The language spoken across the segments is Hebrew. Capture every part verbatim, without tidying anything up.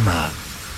ברמה.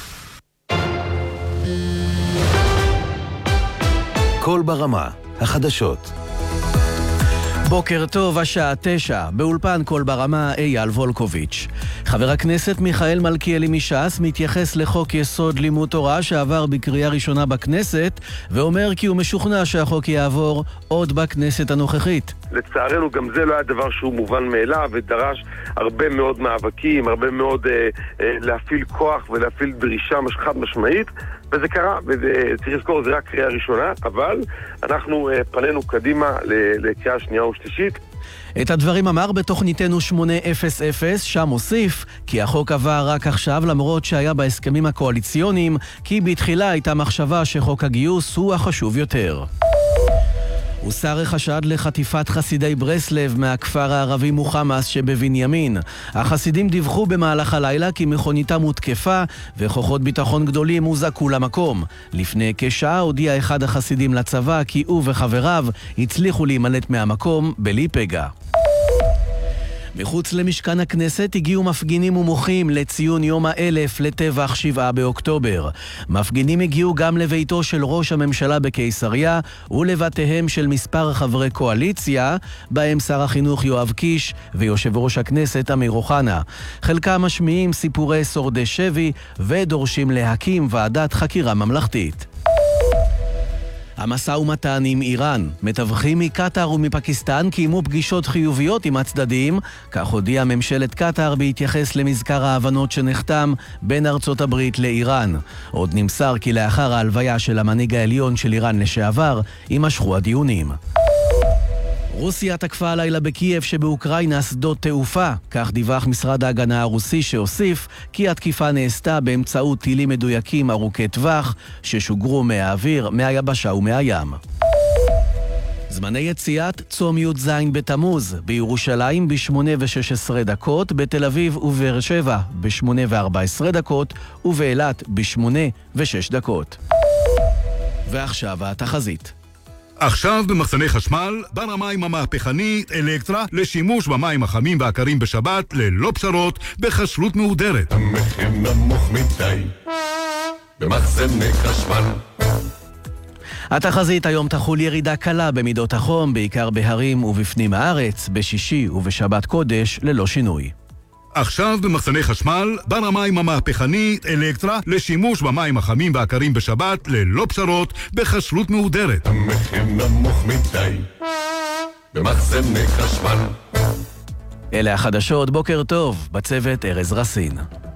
קול ברמה, החדשות. בוקר טוב, השעה תשע, באולפן קול ברמה אייל וולקוביץ'. חבר הכנסת מיכאל מלכיאלי מש"ס מתייחס לחוק יסוד לימוד תורה שעבר בקריאה ראשונה בכנסת, ואומר כי הוא משוכנע שהחוק יעבור עוד בכנסת הנוכחית. לצערנו גם זה לא היה דבר שהוא מובן מאליו, ודרש הרבה מאוד מאבקים, הרבה מאוד אה, אה, להפעיל כוח ולהפעיל דרישה חד משמעית, וזה קרה, וצריך לזכור, זה רק קריאה ראשונה, אבל אנחנו אה, פנינו קדימה לקריאה שנייה ושלישית. את הדברים אמר בתוכניתנו שמונה אפס אפס, שם הוסיף כי החוק עבר רק עכשיו למרות שהיה בהסכמים הקואליציוניים, כי בתחילה הייתה מחשבה שחוק הגיוס הוא החשוב יותר. הוסר החשד לחטיפת חסידי ברסלב מהכפר הערבי מוחמאס שבבנימין. החסידים דיווחו במהלך הלילה כי מכוניתם הותקפה וכוחות ביטחון גדולים הוזעקו למקום. לפני כשעה הודיע אחד החסידים לצבא כי הוא וחבריו הצליחו להימלט מהמקום בלי פגע. מחוץ למשכן הכנסת הגיעו מפגינים ומוחים לציון יום האלף לטבח שבעה באוקטובר. מפגינים הגיעו גם לביתו של ראש הממשלה בקיסריה ולבתיהם של מספר חברי קואליציה, בהם שר החינוך יואב קיש ויושב ראש הכנסת אמיר אוחנה. חלקם משמיעים סיפורי שורדי שבי ודורשים להקים ועדת חקירה ממלכתית. המשא ומתן עם איראן. מתווכים מקטר ומפקיסטן קיימו פגישות חיוביות עם הצדדים, כך הודיעה ממשלת קטר בהתייחס למזכר ההבנות שנחתם בין ארצות הברית לאיראן. עוד נמסר כי לאחר ההלוויה של המנהיג העליון של איראן לשעבר, יימשכו הדיונים. רוסיה תקפה הלילה בקייב שבאוקראינה שדות תעופה, כך דיווח משרד ההגנה הרוסי שהוסיף כי התקיפה נעשתה באמצעות טילים מדויקים ארוכי טווח ששוגרו מהאוויר, מהיבשה ומהים. זמני יציאת צום י"ז בתמוז, בירושלים ב-שמונה ושש עשרה דקות, בתל אביב ובאר שבע ב-שמונה וארבע עשרה דקות ובאילת ב-שמונה ושש דקות. ועכשיו התחזית. עכשיו במחסני חשמל, ברמים המהפכנית אלקטרה לשימוש במים החמים והקרים בשבת ללא פשרות בחשלות מהודרת. המחיר נמוך מדי במחסני חשמל. התחזית היום תחול ירידה קלה במידות החום, בעיקר בהרים ובפנים הארץ, בשישי ובשבת קודש ללא שינוי. עכשיו במחסני חשמל, ברמים המהפכנית אלקטרה לשימוש במים החמים והקרים בשבת ללא פשרות בחשלות מהודרת. המחיר נמוך מדי במחסני חשמל. אלה החדשות, בוקר טוב, בצוות ארז רסין.